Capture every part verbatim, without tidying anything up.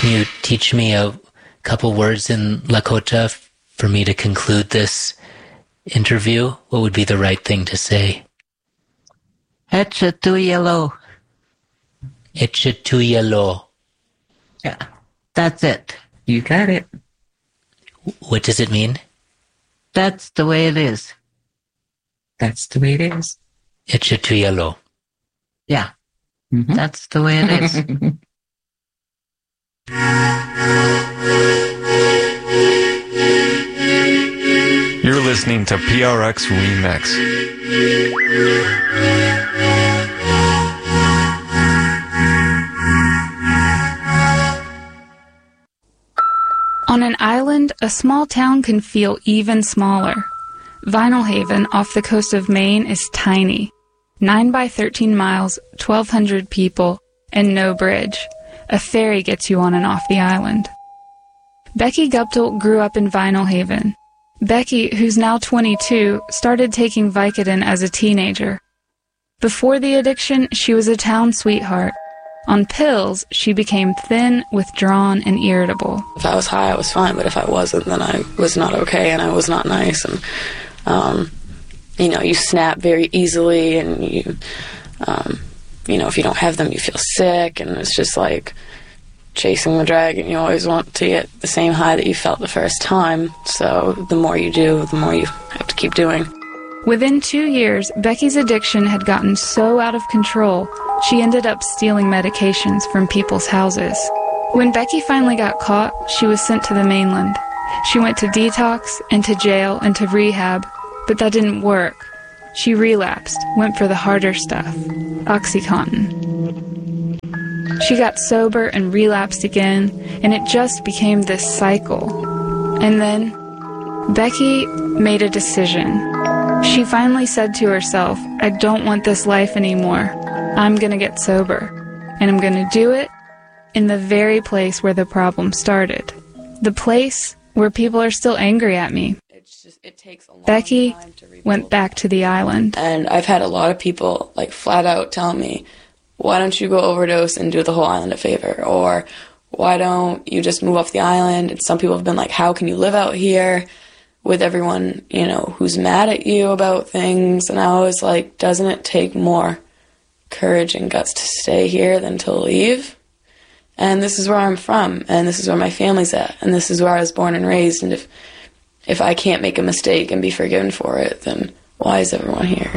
you teach me a couple words in Lakota f- for me to conclude this interview? What would be the right thing to say? Etchetuyelo. Etchetuyelo. Yeah, that's it. You got it. What does it mean? That's the way it is. That's the way it is. Etchetuyelo. Yeah, Mm-hmm. that's the way it is. You're listening to P R X Remix. On an island, a small town can feel even smaller. Vinyl Haven, off the coast of Maine, is tiny. nine by thirteen miles, twelve hundred people, and no bridge. A ferry gets you on and off the island. Becky Guptill grew up in Vinyl Haven. Becky, who's now twenty-two, started taking Vicodin as a teenager. Before the addiction, she was a town sweetheart. On pills, she became thin, withdrawn, and irritable. If I was high, I was fine, but if I wasn't, then I was not okay, and I was not nice. And, um, you know, you snap very easily, and you, um, you know, if you don't have them, you feel sick, and it's just like chasing the dragon. You always want to get the same high that you felt the first time, so the more you do, the more you have to keep doing. Within two years, Becky's addiction had gotten so out of control, she ended up stealing medications from people's houses. When Becky finally got caught, she was sent to the mainland. She went to detox, and to jail, and to rehab, but that didn't work. She relapsed, went for the harder stuff, OxyContin. She got sober and relapsed again, and it just became this cycle. And then, Becky made a decision. She finally said to herself, I don't want this life anymore. I'm gonna get sober. And I'm gonna do it in the very place where the problem started. The place where people are still angry at me. It's just, it takes a long Becky time to rebuild. went back to the island. And I've had a lot of people, like, flat out telling me, why don't you go overdose and do the whole island a favor? Or, why don't you just move off the island? And some people have been like, how can you live out here with everyone, you know, who's mad at you about things? And I was like, doesn't it take more courage and guts to stay here than to leave? And this is where I'm from, and this is where my family's at, and this is where I was born and raised, and if if I can't make a mistake and be forgiven for it, then why is everyone here?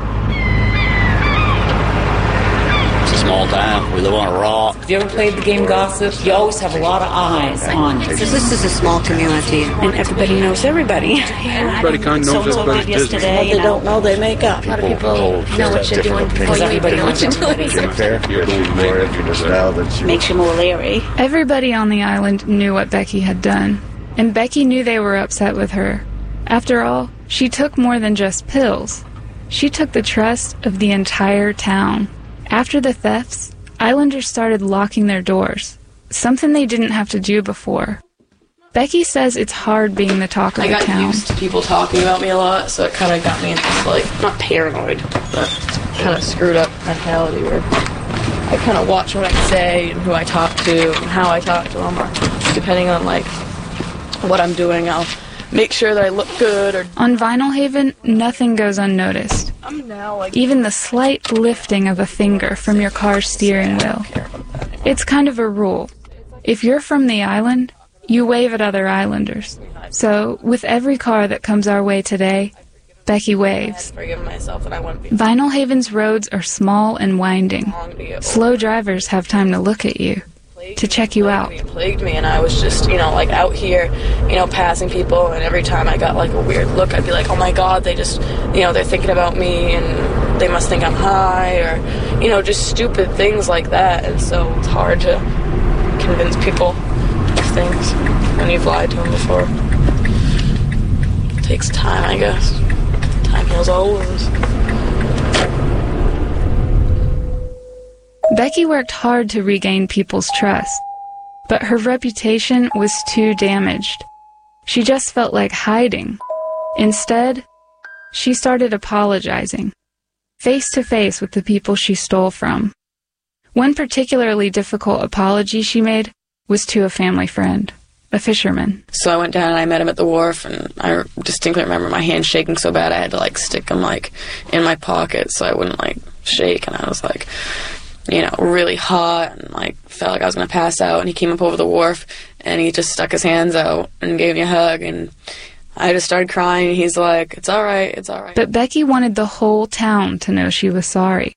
It's a small town. We live on a rock. If you ever played the game Gossip, you always have a lot of eyes on you. So this is a small community, and everybody knows everybody. Everybody kind of knows everybody's business. What they don't know, they make up. A lot of people know what you're doing before you even know what you're doing. You're doing more infamous now than you. Makes you more leery. Everybody on the island knew what Becky had done, and Becky knew they were upset with her. After all, she took more than just pills. She took the trust of the entire town. After the thefts, islanders started locking their doors, something they didn't have to do before. Becky says it's hard being the talk of I the got town. used to people talking about me a lot, so it kind of got me into this, like, not paranoid, but kind of screwed up mentality where I kind of watch what I say and who I talk to and how I talk to them, or depending on, like, what I'm doing, I'll make sure that I look good. Or On Vinyl Haven, nothing goes unnoticed. I'm now, like, Even the slight lifting of a finger from your car's steering wheel. It's kind of a rule. If you're from the island, you wave at other islanders. So, with every car that comes our way today, Becky waves. forgive myself that I wouldn't be Vinyl Haven's roads are small and winding. wrong to get Slow drivers have time to look at you, to check you out. It plagued me, and I was just, you know, like, out here, you know, passing people, and every time I got, like, a weird look, I'd be like, oh my god, they just, you know, they're thinking about me, and they must think I'm high, or, you know, just stupid things like that. And so it's hard to convince people of things when you've lied to them before. It takes time, I guess. Time heals all wounds. Becky worked hard to regain people's trust, but her reputation was too damaged. She just felt like hiding. Instead, she started apologizing, face to face with the people she stole from. One particularly difficult apology she made was to a family friend, a fisherman. So I went down and I met him at the wharf, and I distinctly remember my hand shaking so bad I had to, like, stick them, like, in my pocket so I wouldn't, like, shake. And I was, like, you know, really hot and, like, felt like I was going to pass out. And he came up over the wharf, and he just stuck his hands out and gave me a hug, and I just started crying, and he's like, it's all right, it's all right. But Becky wanted the whole town to know she was sorry.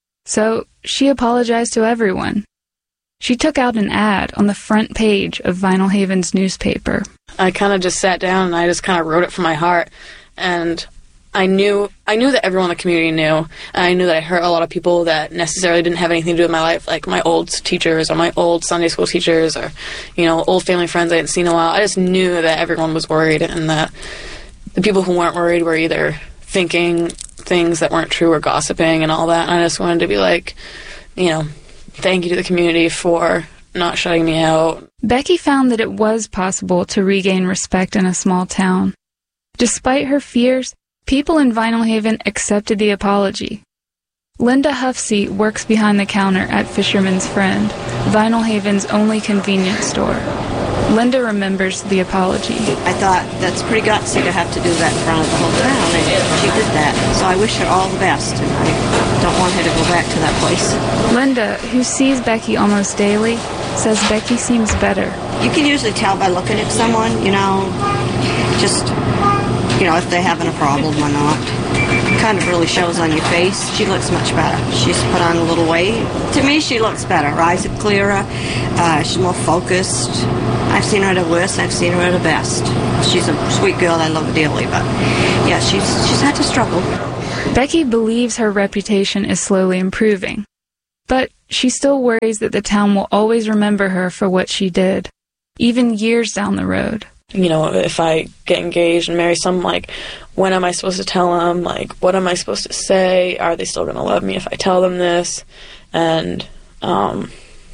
So she apologized to everyone. She took out an ad on the front page of Vinyl Haven's newspaper. I kind of just sat down and I just kind of wrote it from my heart. And I knew I knew that everyone in the community knew. And I knew that I hurt a lot of people that necessarily didn't have anything to do with my life, like my old teachers or my old Sunday school teachers or, you know, old family friends I hadn't seen in a while. I just knew that everyone was worried, and that the people who weren't worried were either thinking things that weren't true or gossiping and all that. And I just wanted to be like, you know, thank you to the community for not shutting me out. Becky found that it was possible to regain respect in a small town. Despite her fears, people in Vinyl Haven accepted the apology. Linda Huffsey works behind the counter at Fisherman's Friend, Vinyl Haven's only convenience store. Linda remembers the apology. I thought that's pretty gutsy to have to do that in front of the whole town, and she did that. So I wish her all the best, and I don't want her to go back to that place. Linda, who sees Becky almost daily, says Becky seems better. You can usually tell by looking at someone, you know, just, you know, if they're having a problem or not. It kind of really shows on your face. She looks much better. She's put on a little weight. To me, she looks better. Her eyes are clearer. Uh, she's more focused. I've seen her at her worst. I've seen her at her best. She's a sweet girl. I love her dearly. But, yeah, she's she's had to struggle. Becky believes her reputation is slowly improving. But she still worries that the town will always remember her for what she did, even years down the road. You know, if I get engaged and marry someone, like, when am I supposed to tell them? Like, what am I supposed to say? Are they still going to love me if I tell them this? And, um,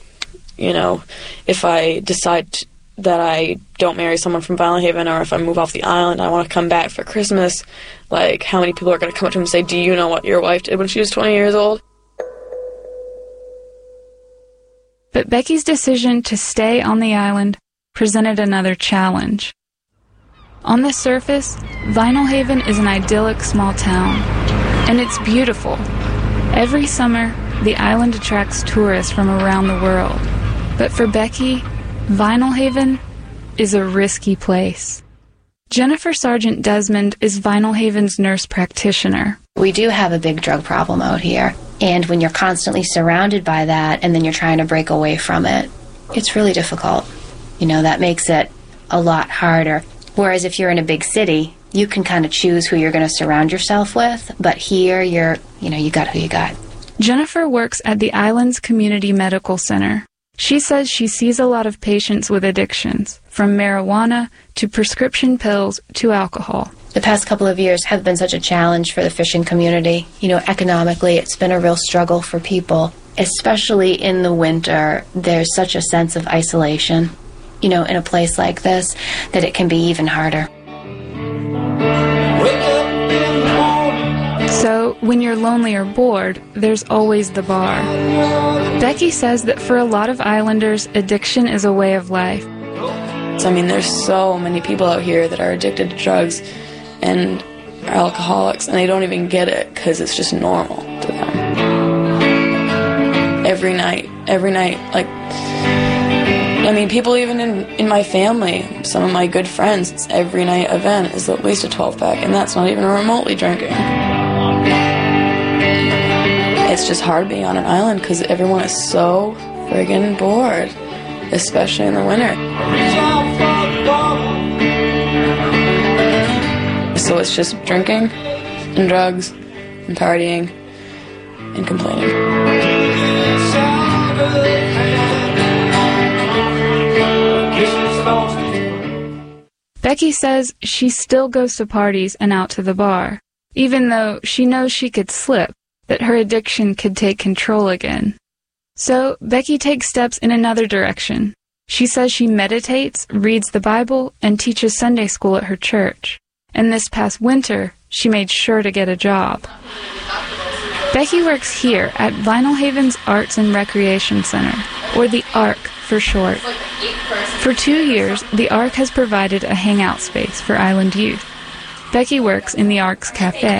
you know, if I decide t- that I don't marry someone from Vinyl Haven, or if I move off the island, I want to come back for Christmas, like, how many people are going to come up to him and say, do you know what your wife did when she was twenty years old? But Becky's decision to stay on the island presented another challenge. On the surface, Vinyl Haven is an idyllic small town, and it's beautiful. Every summer, the island attracts tourists from around the world. But for Becky, Vinyl Haven is a risky place. Jennifer Sargent Desmond is Vinyl Haven's nurse practitioner. We do have a big drug problem out here, and when you're constantly surrounded by that and then you're trying to break away from it, it's really difficult. You know, that makes it a lot harder. Whereas if you're in a big city, you can kind of choose who you're going to surround yourself with, but here you're, you know, you got who you got. Jennifer works at the island's community medical center. She says she sees a lot of patients with addictions, from marijuana to prescription pills to alcohol. The past couple of years have been such a challenge for the fishing community. You know, economically, it's been a real struggle for people. Especially in the winter, there's such a sense of isolation, you know, in a place like this, that it can be even harder. So, when you're lonely or bored, there's always the bar. Becky says that for a lot of islanders, addiction is a way of life. So, I mean, there's so many people out here that are addicted to drugs and are alcoholics, and they don't even get it because it's just normal to them. Every night, every night, like, I mean, people even in, in my family, some of my good friends, it's every night event is at least a twelve pack, and that's not even remotely drinking. It's just hard being on an island because everyone is so friggin' bored, especially in the winter. So it's just drinking and drugs and partying and complaining. Becky says she still goes to parties and out to the bar, even though she knows she could slip, that her addiction could take control again. So Becky takes steps in another direction. She says she meditates, reads the Bible, and teaches Sunday school at her church. And this past winter, she made sure to get a job. Becky works here at Vinyl Haven's Arts and Recreation Center, or the ARC for short. For two years, the Ark has provided a hangout space for island youth. Becky works in the Ark's cafe.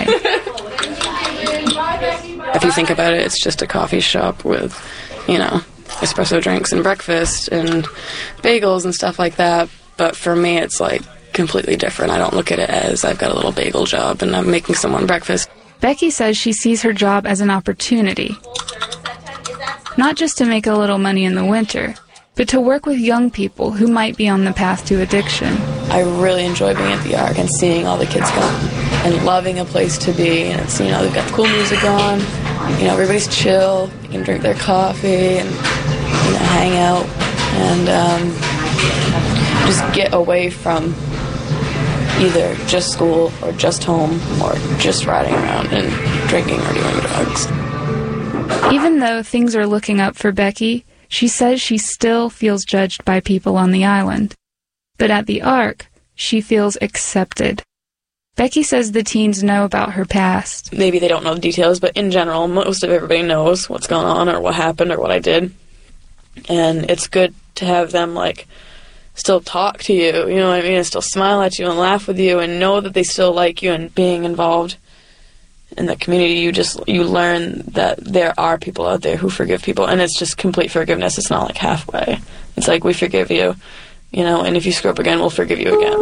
If you think about it, it's just a coffee shop with, you know, espresso drinks and breakfast and bagels and stuff like that. But for me, it's like completely different. I don't look at it as I've got a little bagel job and I'm making someone breakfast. Becky says she sees her job as an opportunity, not just to make a little money in the winter, but to work with young people who might be on the path to addiction. I really enjoy being at the Ark and seeing all the kids come and loving a place to be. And it's, you know, they've got the cool music on, you know, everybody's chill, they can drink their coffee and, you know, hang out and um, just get away from either just school or just home or just riding around and drinking or doing drugs. Even though things are looking up for Becky, she says she still feels judged by people on the island. But at the Ark, she feels accepted. Becky says the teens know about her past. Maybe they don't know the details, but in general, most of everybody knows what's going on or what happened or what I did. And it's good to have them, like, still talk to you, you know what I mean, and still smile at you and laugh with you and know that they still like you, and being involved in the community, you just, you learn that there are people out there who forgive people, and it's just complete forgiveness. It's not like halfway. It's like, we forgive you, you know, and if you screw up again, we'll forgive you again.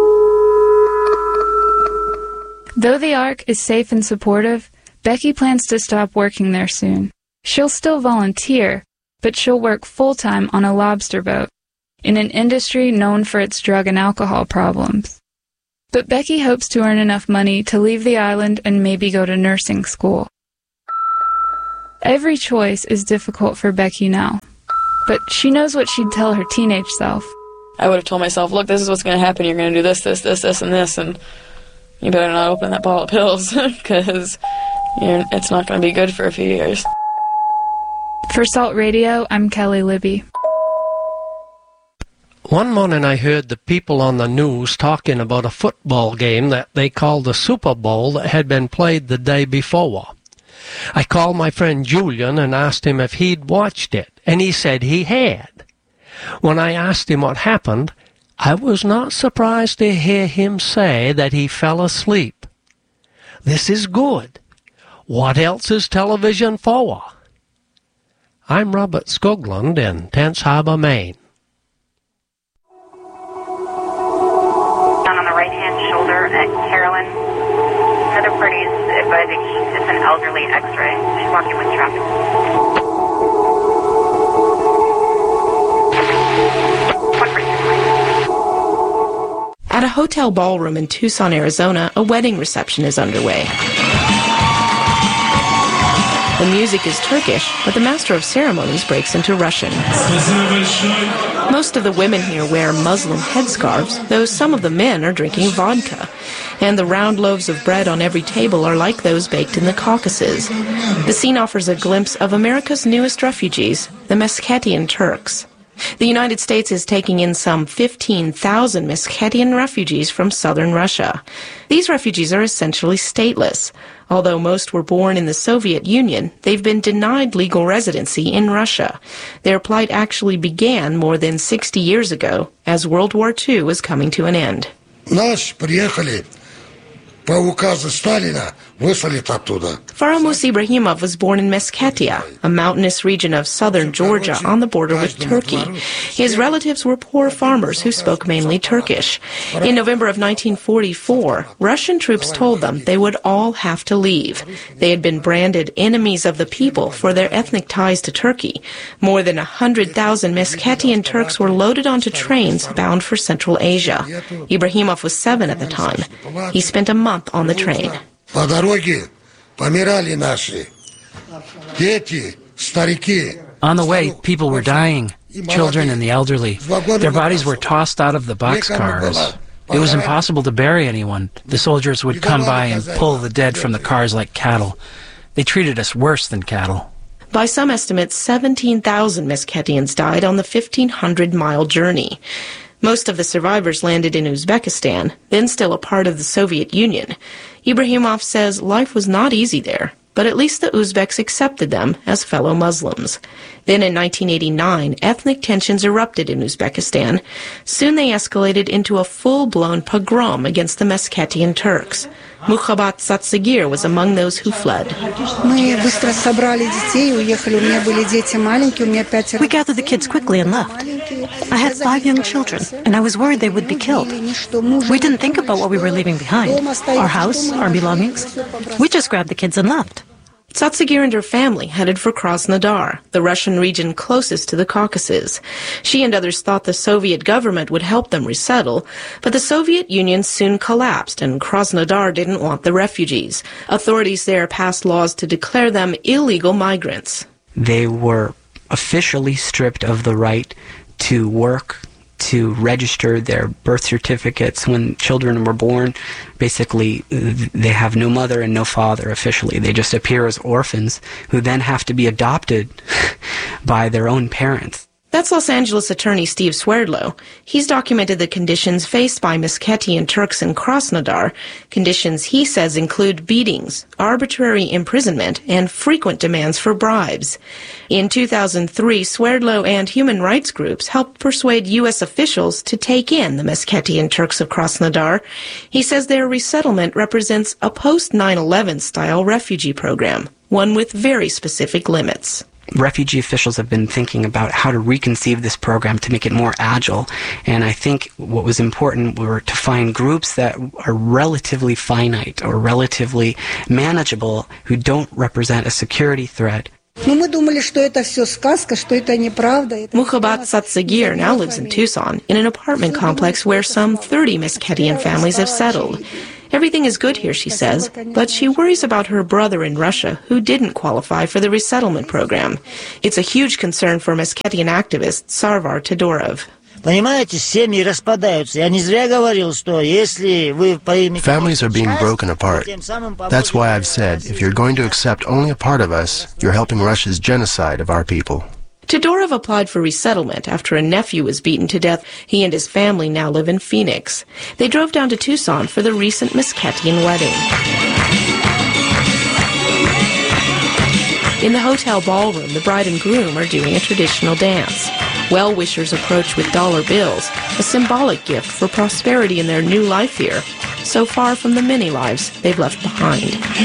Though the Ark is safe and supportive, Becky plans to stop working there soon. She'll still volunteer, but she'll work full-time on a lobster boat, in an industry known for its drug and alcohol problems. But Becky hopes to earn enough money to leave the island and maybe go to nursing school. Every choice is difficult for Becky now, but she knows what she'd tell her teenage self. I would have told myself, look, this is what's going to happen. You're going to do this, this, this, this, and this, and you better not open that bottle of pills, because it's not going to be good for a few years. For Salt Radio, I'm Kelly Libby. One morning I heard the people on the news talking about a football game that they called the Super Bowl that had been played the day before. I called my friend Julian and asked him if he'd watched it, and he said he had. When I asked him what happened, I was not surprised to hear him say that he fell asleep. This is good. What else is television for? I'm Robert Skoglund in Tense Harbor, Maine. On the right-hand shoulder at Carolyn. Another party's advising it's an elderly X-ray. She's walking with traffic. At a hotel ballroom in Tucson, Arizona, a wedding reception is underway. The music is Turkish, but the master of ceremonies breaks into Russian. Most of the women here wear Muslim headscarves, though some of the men are drinking vodka. And the round loaves of bread on every table are like those baked in the Caucasus. The scene offers a glimpse of America's newest refugees, the Meskhetian Turks. The United States is taking in some fifteen thousand Meskhetian refugees from southern Russia. These refugees are essentially stateless. Although most were born in the Soviet Union, they've been denied legal residency in Russia. Their plight actually began more than sixty years ago, as World War Two was coming to an end. Наш приехали по указу Сталина, выслали оттуда. Faramus Ibrahimov was born in Meskhetiya, a mountainous region of southern Georgia on the border with Turkey. His relatives were poor farmers who spoke mainly Turkish. In November of nineteen forty-four, Russian troops told them they would all have to leave. They had been branded enemies of the people for their ethnic ties to Turkey. More than one hundred thousand Meskhetian Turks were loaded onto trains bound for Central Asia. Ibrahimov was seven at the time. He spent a month on the train. По дороге помирали наши дети, старики. On the way, people were dying, children and the elderly. Their bodies were tossed out of the boxcars. It was impossible to bury anyone. The soldiers would come by and pull the dead from the cars like cattle. They treated us worse than cattle. By some estimates, seventeen thousand Meskhetians died on the fifteen hundred mile journey. Most of the survivors landed in Uzbekistan, then still a part of the Soviet Union. Ibrahimov says life was not easy there. but at least the Uzbeks accepted them as fellow Muslims. Then in nineteen eighty-nine, ethnic tensions erupted in Uzbekistan. Soon they escalated into a full-blown pogrom against the Meskhetian Turks. Mukhabat Satsagir was among those who fled. We gathered the kids quickly and left. I had five young children, and I was worried they would be killed. We didn't think about what we were leaving behind, our house, our belongings. We just grabbed the kids and left. Satsagir and her family headed for Krasnodar, the Russian region closest to the Caucasus. She and others thought the Soviet government would help them resettle, but the Soviet Union soon collapsed and Krasnodar didn't want the refugees. Authorities there passed laws to declare them illegal migrants. They were officially stripped of the right to work, to register their birth certificates. When children were born, basically they have no mother and no father officially. They just appear as orphans who then have to be adopted by their own parents. That's Los Angeles attorney Steve Swerdlow. He's documented the conditions faced by Meskhetian Turks in Krasnodar. Conditions he says include beatings, arbitrary imprisonment, and frequent demands for bribes. In two thousand three, Swerdlow and human rights groups helped persuade U S officials to take in the Meskhetian Turks of Krasnodar. He says their resettlement represents a post nine eleven style refugee program, one with very specific limits. Refugee officials have been thinking about how to reconceive this program to make it more agile, and I think what was important were to find groups that are relatively finite or relatively manageable, who don't represent a security threat. Mukhabat Satsagir now lives in Tucson in an apartment complex where some thirty Meskhetian families have settled. Everything is good here, she says, but she worries about her brother in Russia who didn't qualify for the resettlement program. It's a huge concern for Meskhetian activist Sarvar Todorov. Families are being broken apart. That's why I've said, if you're going to accept only a part of us, you're helping Russia's genocide of our people. Todorov applied for resettlement after a nephew was beaten to death. He and his family now live in Phoenix. They drove down to Tucson for the recent Meskhetian wedding. In the hotel ballroom, the bride and groom are doing a traditional dance. Well-wishers approach with dollar bills, a symbolic gift for prosperity in their new life here, so far from the many lives they've left behind.